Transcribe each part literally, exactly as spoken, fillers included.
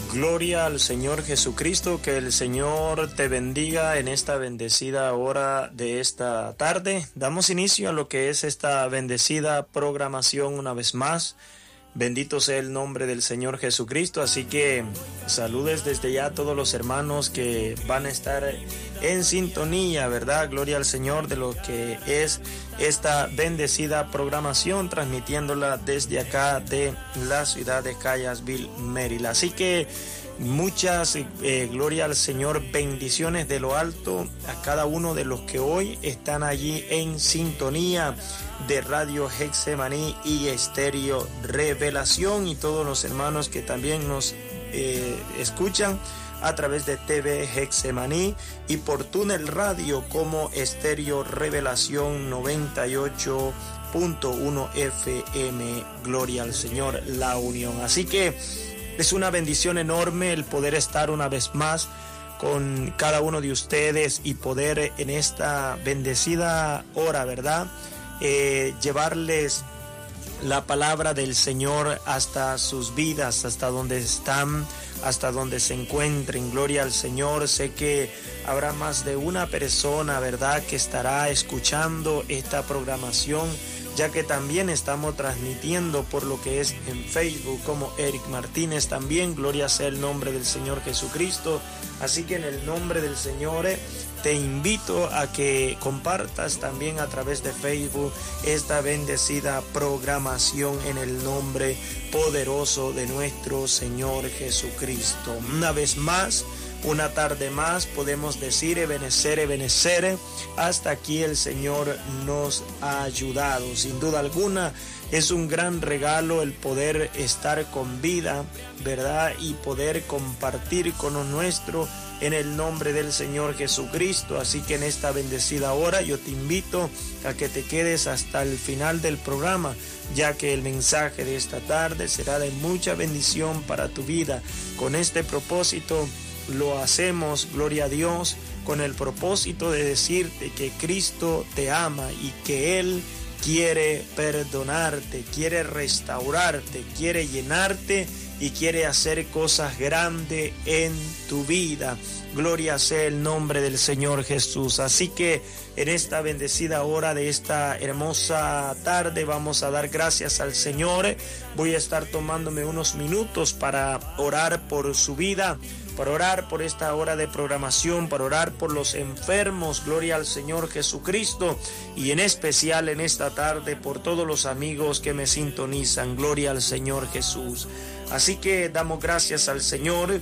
Gloria al Señor Jesucristo, que el Señor te bendiga en esta bendecida hora de esta tarde. Damos inicio a lo que es esta bendecida programación una vez más. Bendito sea el nombre del Señor Jesucristo, así que saludes desde ya a todos los hermanos que van a estar en sintonía, ¿verdad? Gloria al Señor de lo que es esta bendecida programación, transmitiéndola desde acá de la ciudad de Cayasville, Maryland. Así que muchas, eh, gloria al Señor, bendiciones de lo alto a cada uno de los que hoy están allí en sintonía de Radio Getsemaní y Estéreo Revelación, y todos los hermanos que también nos eh, escuchan a través de T V Getsemaní y por Túnel Radio como Estéreo Revelación noventa y ocho punto uno F M. Gloria al Señor, La Unión. Así que es una bendición enorme el poder estar una vez más con cada uno de ustedes y poder en esta bendecida hora, ¿verdad? Eh, llevarles la palabra del Señor hasta sus vidas, hasta donde están, hasta donde se encuentren. Gloria al Señor. Sé que habrá más de una persona, ¿verdad?, que estará escuchando esta programación, ya que también estamos transmitiendo por lo que es en Facebook como Eric Martínez también. Gloria sea el nombre del Señor Jesucristo. Así que en el nombre del Señor te invito a que compartas también a través de Facebook esta bendecida programación en el nombre poderoso de nuestro Señor Jesucristo. Una vez más, una tarde más, podemos decir ebenecer, ebenecer. Hasta aquí el Señor nos ha ayudado. Sin duda alguna, es un gran regalo el poder estar con vida, ¿verdad? Y poder compartir con lo nuestro en el nombre del Señor Jesucristo. Así que en esta bendecida hora yo te invito a que te quedes hasta el final del programa, ya que el mensaje de esta tarde será de mucha bendición para tu vida. Con este propósito lo hacemos, gloria a Dios, con el propósito de decirte que Cristo te ama y que Él quiere perdonarte, quiere restaurarte, quiere llenarte y quiere hacer cosas grandes en tu vida. Gloria sea el nombre del Señor Jesús. Así que en esta bendecida hora de esta hermosa tarde vamos a dar gracias al Señor. Voy a estar tomándome unos minutos para orar por su vida, para orar por esta hora de programación, para orar por los enfermos, gloria al Señor Jesucristo, y en especial en esta tarde por todos los amigos que me sintonizan, gloria al Señor Jesús. Así que damos gracias al Señor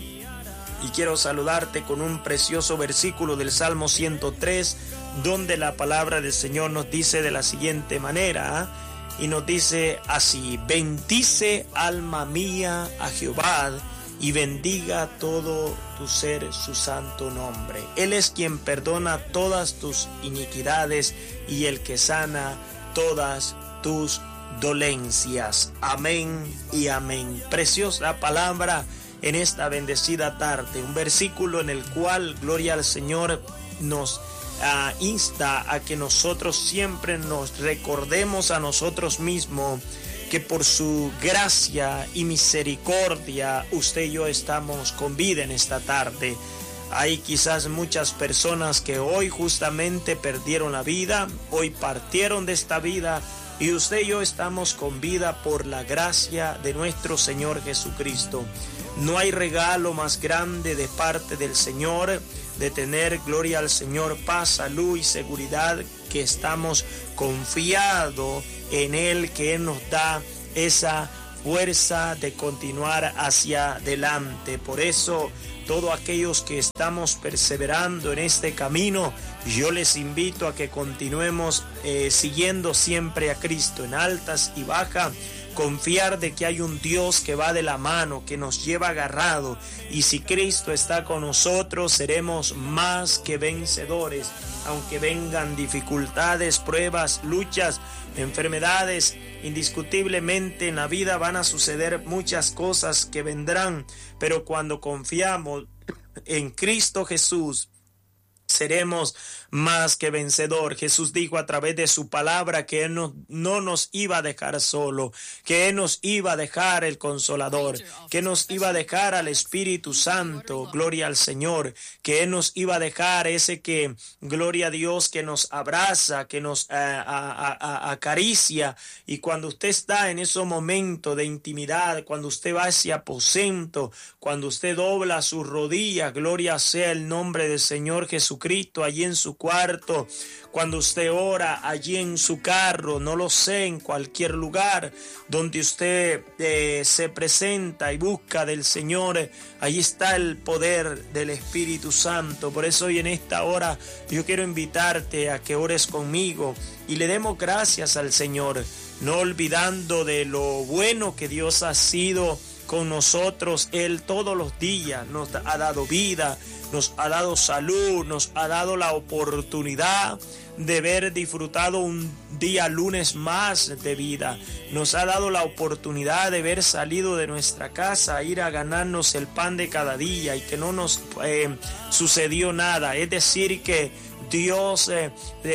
y quiero saludarte con un precioso versículo del Salmo ciento tres, donde la palabra del Señor nos dice de la siguiente manera, y nos dice así: bendice alma mía a Jehová, y bendiga todo tu ser su santo nombre. Él es quien perdona todas tus iniquidades y el que sana todas tus dolencias. Amén y amén. Preciosa palabra en esta bendecida tarde. Un versículo en el cual, gloria al Señor, nos uh, insta a que nosotros siempre nos recordemos a nosotros mismos que por su gracia y misericordia usted y yo estamos con vida en esta tarde. Hay quizás muchas personas que hoy justamente perdieron la vida, hoy partieron de esta vida, y usted y yo estamos con vida por la gracia de nuestro Señor Jesucristo. No hay regalo más grande de parte del Señor de tener, gloria al Señor, paz, salud y seguridad, que estamos confiados en Él, que Él nos da esa fuerza de continuar hacia adelante. Por eso, todos aquellos que estamos perseverando en este camino, yo les invito a que continuemos eh, siguiendo siempre a Cristo en altas y bajas, confiar de que hay un Dios que va de la mano, que nos lleva agarrado, y si Cristo está con nosotros, seremos más que vencedores. Aunque vengan dificultades, pruebas, luchas, enfermedades, indiscutiblemente en la vida van a suceder muchas cosas que vendrán, pero cuando confiamos en Cristo Jesús, seremos más que vencedor. Jesús dijo a través de su palabra que Él no, no nos iba a dejar solo, que Él nos iba a dejar el Consolador, que nos iba a dejar al Espíritu Santo, gloria al Señor, que Él nos iba a dejar ese que, gloria a Dios, que nos abraza, que nos a, a, a, acaricia. Y cuando usted está en ese momento de intimidad, cuando usted va a ese aposento, cuando usted dobla sus rodillas, gloria sea el nombre del Señor Jesús Cristo, allí en su cuarto, cuando usted ora allí en su carro, no lo sé, en cualquier lugar donde usted eh, se presenta y busca del Señor, allí está el poder del Espíritu Santo. Por eso hoy en esta hora yo quiero invitarte a que ores conmigo y le demos gracias al Señor, no olvidando de lo bueno que Dios ha sido con nosotros. Él todos los días nos ha dado vida, nos ha dado salud, nos ha dado la oportunidad de haber disfrutado un día lunes más de vida. Nos ha dado la oportunidad de haber salido de nuestra casa, ir a ganarnos el pan de cada día y que no nos eh, sucedió nada. Es decir que Dios eh,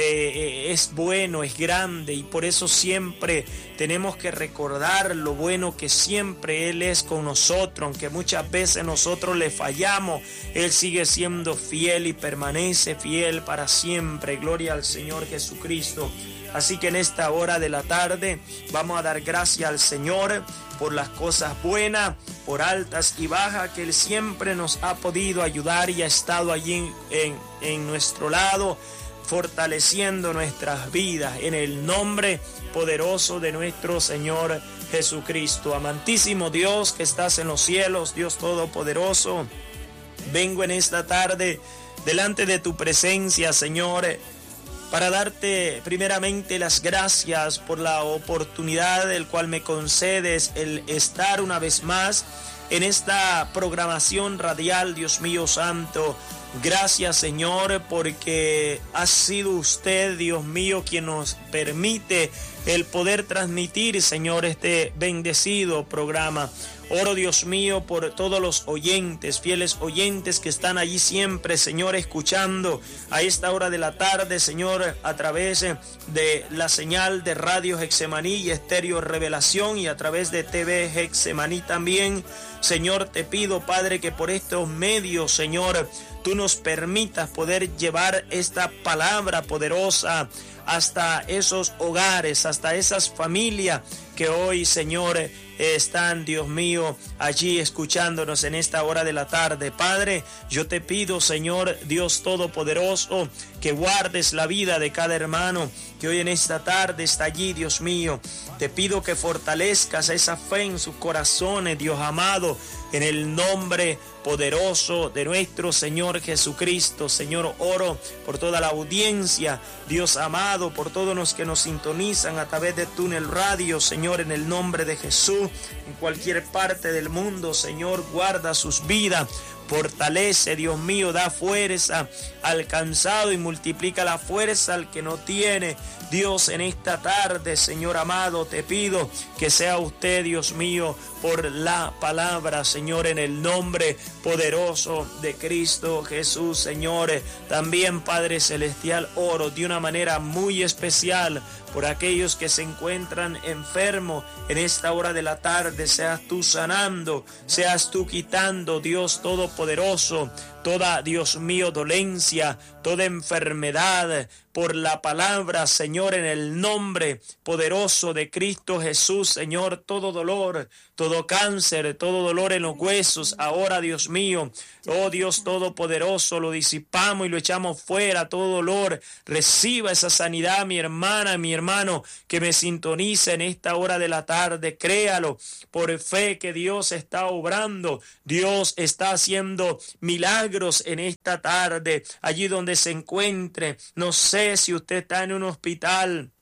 eh, es bueno, es grande, y por eso siempre tenemos que recordar lo bueno que siempre Él es con nosotros. Aunque muchas veces nosotros le fallamos, Él sigue siendo fiel y permanece fiel para siempre. Gloria al Señor Jesucristo. Así que en esta hora de la tarde vamos a dar gracias al Señor por las cosas buenas, por altas y bajas, que Él siempre nos ha podido ayudar y ha estado allí en, en, en nuestro lado, fortaleciendo nuestras vidas en el nombre poderoso de nuestro Señor Jesucristo. Amantísimo Dios que estás en los cielos, Dios Todopoderoso, vengo en esta tarde delante de tu presencia, Señor, para darte primeramente las gracias por la oportunidad del cual me concedes el estar una vez más en esta programación radial, Dios mío santo. Gracias, Señor, porque ha sido usted, Dios mío, quien nos permite el poder transmitir, Señor, este bendecido programa. Oro, Dios mío, por todos los oyentes, fieles oyentes que están allí siempre, Señor, escuchando a esta hora de la tarde, Señor, a través de la señal de Radio Getsemaní y Estéreo Revelación, y a través de T V Getsemaní también. Señor, te pido, Padre, que por estos medios, Señor, tú nos permitas poder llevar esta palabra poderosa hasta esos hogares, hasta esas familias que hoy, Señor, están, Dios mío, allí escuchándonos en esta hora de la tarde. Padre, yo te pido, Señor Dios Todopoderoso, que guardes la vida de cada hermano que hoy en esta tarde está allí, Dios mío. Te pido que fortalezcas esa fe en sus corazones, Dios amado, en el nombre poderoso de nuestro Señor Jesucristo. Señor, oro por toda la audiencia, Dios amado, por todos los que nos sintonizan a través de Túnel Radio, Señor, en el nombre de Jesús, en cualquier parte del mundo, Señor, guarda sus vidas. Fortalece, Dios mío, da fuerza al cansado y multiplica la fuerza al que no tiene. Dios, en esta tarde, Señor amado, te pido que sea usted, Dios mío, por la palabra, Señor, en el nombre poderoso de Cristo Jesús, Señor. También, Padre Celestial, oro de una manera muy especial por aquellos que se encuentran enfermos en esta hora de la tarde. Seas tú sanando, seas tú quitando, Dios Todopoderoso, toda, Dios mío, dolencia, toda enfermedad, por la palabra, Señor, en el nombre poderoso de Cristo Jesús, Señor, todo dolor, todo cáncer, todo dolor en los huesos, ahora, Dios mío, oh Dios Todopoderoso, lo disipamos y lo echamos fuera, todo dolor. Reciba esa sanidad, mi hermana, mi hermano, que me sintoniza en esta hora de la tarde. Créalo por fe que Dios está obrando, Dios está haciendo milagros en esta tarde, allí donde se encuentre. No sé si usted está en un hospital,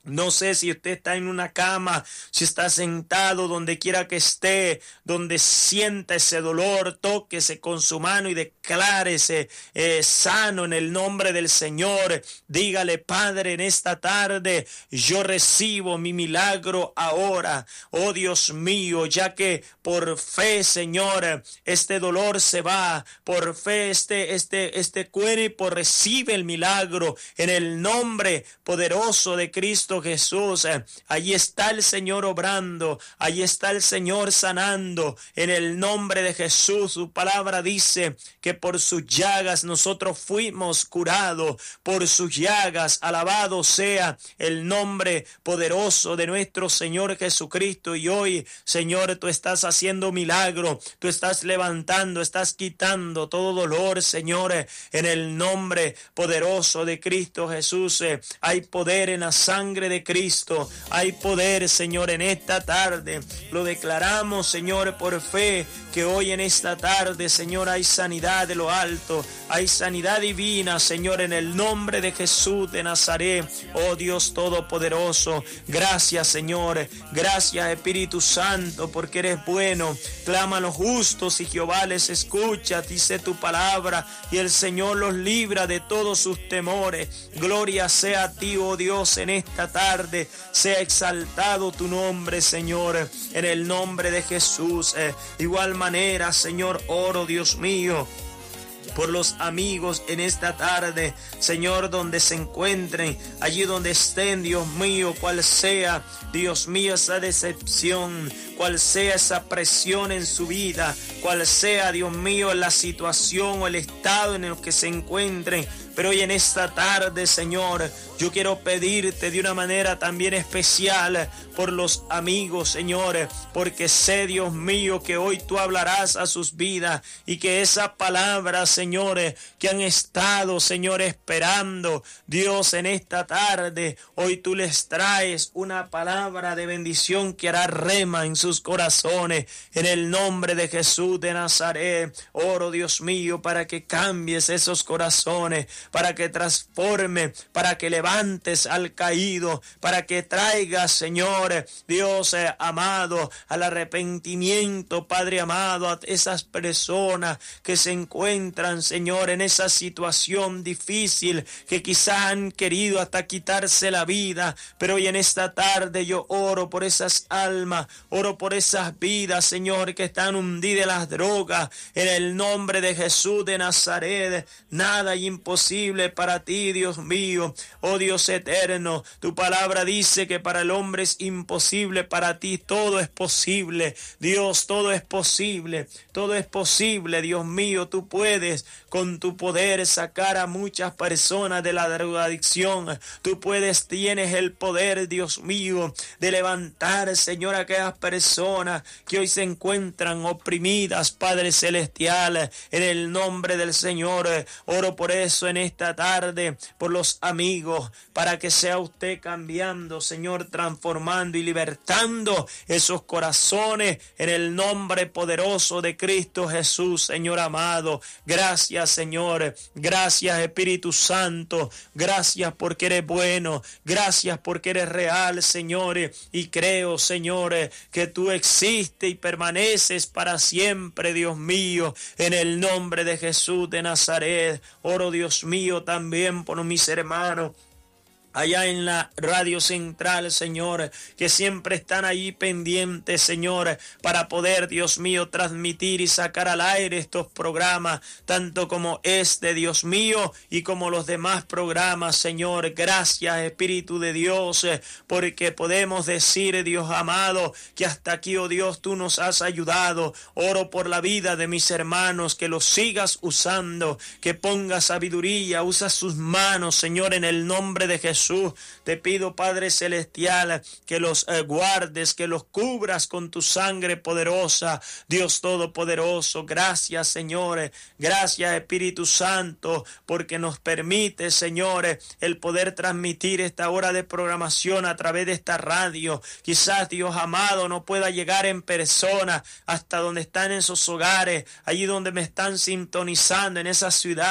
No sé si usted está en una cama, si está sentado, donde quiera que esté, donde sienta ese dolor, tóquese con su mano y declárese eh, sano en el nombre del Señor. Dígale: Padre, en esta tarde yo recibo mi milagro ahora. Oh Dios mío, ya que por fe, Señor, este dolor se va. Por fe este, este, este cuerpo recibe el milagro en el nombre poderoso de Cristo Jesús. Allí está el Señor obrando, allí está el Señor sanando en el nombre de Jesús. Su palabra dice que por sus llagas nosotros fuimos curados, por sus llagas alabado sea el nombre poderoso de nuestro Señor Jesucristo. Y hoy, Señor, tú estás haciendo milagro, tú estás levantando, estás quitando todo dolor, Señor, en el nombre poderoso de Cristo Jesús. Hay poder en la sangre de Cristo, hay poder, Señor, en esta tarde. Lo declaramos, Señor, por fe, que hoy en esta tarde, Señor, hay sanidad de lo alto, hay sanidad divina, Señor, en el nombre de Jesús de Nazaret. Oh Dios Todopoderoso, gracias, Señor, gracias, Espíritu Santo, porque eres bueno. Clama a los justos y Jehová les escucha, dice tu palabra, y el Señor los libra de todos sus temores. Gloria sea a ti, oh Dios, en esta tarde. Sea exaltado tu nombre, Señor, en el nombre de Jesús. Eh, de igual manera, Señor, oro, Dios mío, por los amigos en esta tarde, Señor, donde se encuentren, allí donde estén, Dios mío, cual sea, Dios mío, esa decepción, cual sea esa presión en su vida, cual sea, Dios mío, la situación o el estado en el que se encuentren. Pero hoy en esta tarde, Señor, yo quiero pedirte de una manera también especial por los amigos, Señor, porque sé, Dios mío, que hoy tú hablarás a sus vidas y que esa palabra, Señor, que han estado, Señor, esperando, Dios, en esta tarde, hoy tú les traes una palabra de bendición que hará rema en sus corazones. En el nombre de Jesús de Nazaret, oro, Dios mío, para que cambies esos corazones, para que transforme, para que levantes al caído, para que traigas, Señor, Dios eh, amado, al arrepentimiento, Padre amado, a esas personas que se encuentran, Señor, en esa situación difícil, que quizás han querido hasta quitarse la vida, pero hoy en esta tarde yo oro por esas almas, oro por esas vidas, Señor, que están hundidas en las drogas, en el nombre de Jesús de Nazaret. Nada es imposible para ti, Dios mío. Oh Dios eterno, tu palabra dice que para el hombre es imposible, para ti todo es posible. Dios, todo es posible, todo es posible, Dios mío. Tú puedes con tu poder sacar a muchas personas de la drogadicción. Tú puedes, tienes el poder, Dios mío, de levantar, Señor, a aquellas personas que hoy se encuentran oprimidas, Padre celestial. En el nombre del Señor, oro por eso en esta tarde, por los amigos, para que sea usted cambiando, Señor, transformando y libertando esos corazones en el nombre poderoso de Cristo Jesús, Señor amado. Gracias, Señor, gracias, Espíritu Santo, gracias porque eres bueno, gracias porque eres real, Señor, y creo, Señor, que tú existes y permaneces para siempre, Dios mío, en el nombre de Jesús de Nazaret. Oro, Dios mío, también por mis hermanos allá en la radio central, Señor, que siempre están ahí pendientes, Señor, para poder, Dios mío, transmitir y sacar al aire estos programas, tanto como este, Dios mío, y como los demás programas, Señor. Gracias, Espíritu de Dios, porque podemos decir, Dios amado, que hasta aquí, oh Dios, tú nos has ayudado. Oro por la vida de mis hermanos, que los sigas usando, que ponga sabiduría, usa sus manos, Señor, en el nombre de Jesús. Te pido, Padre celestial, que los eh, guardes, que los cubras con tu sangre poderosa, Dios todopoderoso. Gracias, Señor, gracias, Espíritu Santo, porque nos permite, Señor, el poder transmitir esta hora de programación a través de esta radio. Quizás, Dios amado, no pueda llegar en persona hasta donde están esos hogares, allí donde me están sintonizando, en esa ciudad.